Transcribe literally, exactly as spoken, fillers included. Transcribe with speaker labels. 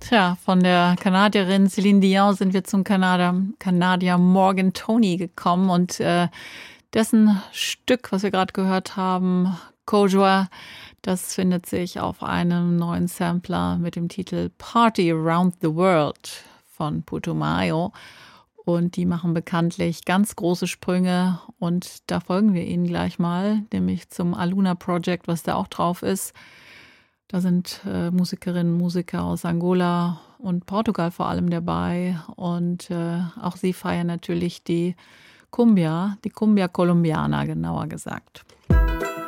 Speaker 1: Tja, von der Kanadierin Celine Dion sind wir zum Kanadier, Kanadier Morgan Toney gekommen und äh, dessen Stück, was wir gerade gehört haben, Kojoa, das findet sich auf einem neuen Sampler mit dem Titel Party Around the World von Putumayo. Und die machen bekanntlich ganz große Sprünge und da folgen wir ihnen gleich mal, nämlich zum Aluna Project, was da auch drauf ist. Da sind äh, Musikerinnen und Musiker aus Angola und Portugal vor allem dabei und äh, auch sie feiern natürlich die Cumbia, die Cumbia Colombiana genauer gesagt.